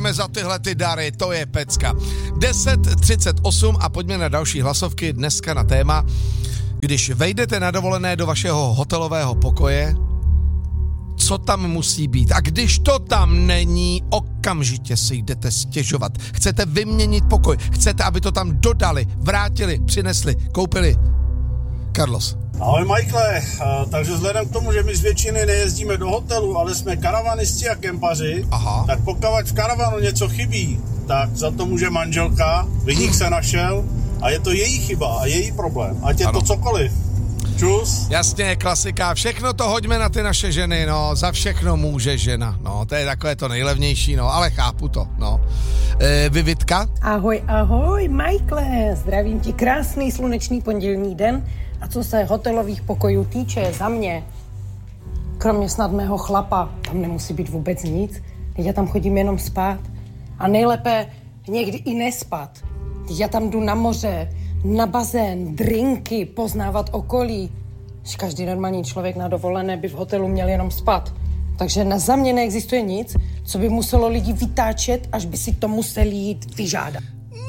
děkujeme za tyhle ty dary, to je pecka. 10:38 a pojďme na další hlasovky dneska na téma, když vejdete na dovolené do vašeho hotelového pokoje, co tam musí být. A když to tam není, okamžitě si jdete stěžovat. Chcete vyměnit pokoj, chcete, aby to tam dodali, vrátili, přinesli, koupili. Carlos. Ahoj Michaele, takže vzhledem k tomu, že my z většiny nejezdíme do hotelu, ale jsme karavanisti a kempaři, tak pokud v karavanu něco chybí, tak za to může manželka, viník se našel a je to její chyba a její problém, ať je to cokoliv. Čus. Jasně, klasika, všechno to hoďme na ty naše ženy, no, za všechno může žena, no, to je takové to nejlevnější, no, ale chápu to, no. Vivitka? Ahoj, Michaele, zdravím ti, krásný slunečný pondělní den a co se hotelových pokojů týče, za mě, kromě snad mého chlapa, tam nemusí být vůbec nic, teď já tam chodím jenom spát a nejlépe někdy i nespat, teď já tam jdu na moře, na bazén, drinky, poznávat okolí. Každý normální člověk na dovolené by v hotelu měl jenom spát. Takže za mě neexistuje nic, co by muselo lidi vytáčet, až by si to museli jít vyžádat.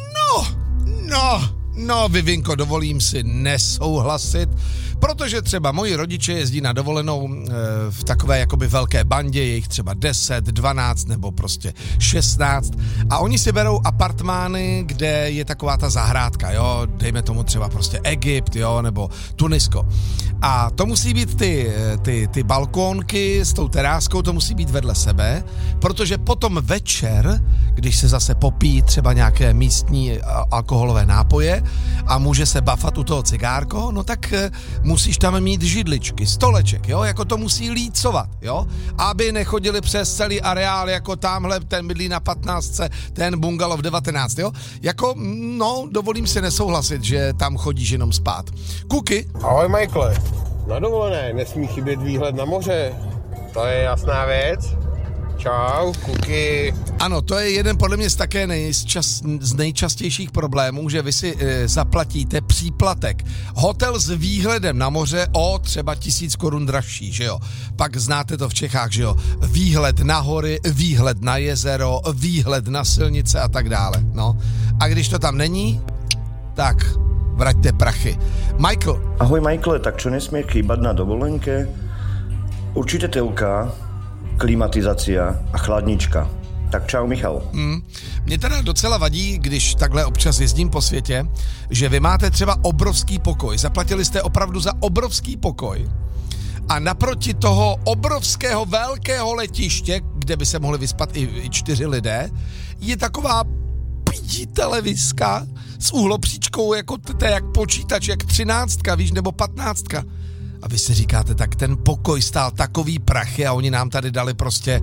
No, Vivinko, dovolím si nesouhlasit, protože třeba moji rodiče jezdí na dovolenou v takové jakoby velké bandě, je jich třeba 10, 12 nebo prostě 16 a oni si berou apartmány, kde je taková ta zahrádka, jo, dejme tomu třeba prostě Egypt, jo, nebo Tunisko. A to musí být ty balkónky s tou teráskou, to musí být vedle sebe, protože potom večer, když se zase popíjí třeba nějaké místní alkoholové nápoje a může se bafat u toho cigárko, no tak musíš tam mít židličky, stoleček, jo, jako to musí lícovat, jo, aby nechodili přes celý areál, jako tamhle ten bydlí na 15, ten bungalov 19, jo, jako, no, dovolím si nesouhlasit, že tam chodíš jenom spát. Kuky? Ahoj, Michaele, na dovolené nesmí chybět výhled na moře, to je jasná věc. Čau, Kuky. Ano, to je jeden podle mě z také z nejčastějších problémů, že vy si zaplatíte příplatek. Hotel s výhledem na moře o třeba 1000 korun dražší, že jo. Pak znáte to v Čechách, že jo. Výhled na hory, výhled na jezero, výhled na silnice a tak dále. No. A když to tam není, tak vraťte prachy. Michael. Ahoj Michaele, tak čo nesmie chýbať na dovolenke? Určite telka, klimatizácia a chladnička. Tak čau, Michal. Mě teda docela vadí, když takhle občas jezdím po světě, že vy máte třeba obrovský pokoj. Zaplatili jste opravdu za obrovský pokoj. A naproti toho obrovského velkého letiště, kde by se mohli vyspat i 4 lidé, je taková pídí televizka s úhlopříčkou, jako to je jak počítač, jak 13, víš, nebo 15. A vy si říkáte, tak ten pokoj stál takový prachy a oni nám tady dali prostě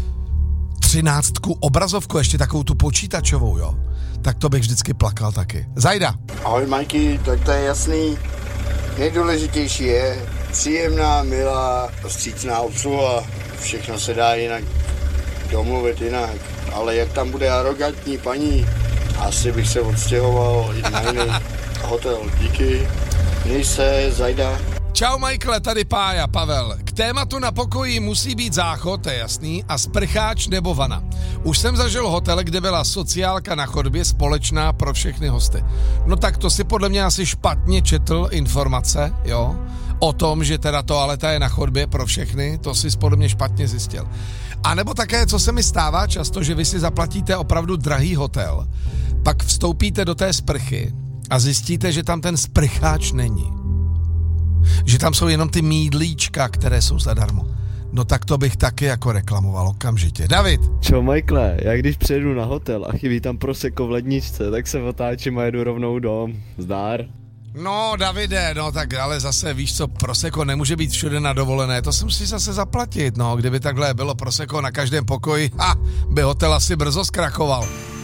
13 obrazovku, ještě takovou tu počítačovou, jo. Tak to bych vždycky plakal taky. Zajda. Ahoj, Majky, tak to je jasný. Nejdůležitější je příjemná, milá, vstřícná obsluha. Všechno se dá jinak domluvit jinak. Ale jak tam bude arrogantní paní, asi bych se odstěhoval na jiný hotel. Díky. Měj se, Zajda. Čau Michaele, tady Pája, Pavel. K tématu na pokoji musí být záchod, to je jasný, a sprcháč nebo vana. Už jsem zažil hotel, kde byla sociálka na chodbě společná pro všechny hosty. No tak to si podle mě asi špatně četl informace, jo, o tom, že teda toaleta je na chodbě pro všechny, to si podle mě špatně zjistil. A nebo také, co se mi stává často, že vy si zaplatíte opravdu drahý hotel, pak vstoupíte do té sprchy a zjistíte, že tam ten sprcháč není. Že tam jsou jenom ty mýdlíčka, které jsou zadarmo. No tak to bych taky jako reklamoval okamžitě. David. Čau Michaele, já když přijedu na hotel a chybí tam prosecco v ledničce, tak se otáčím a jedu rovnou dom. Zdar. No Davide, no tak ale zase víš co, prosecco nemůže být všude na dovolené, to si musí zase zaplatit, no, kdyby takhle bylo prosecco na každém pokoji, by hotel asi brzo zkrachoval.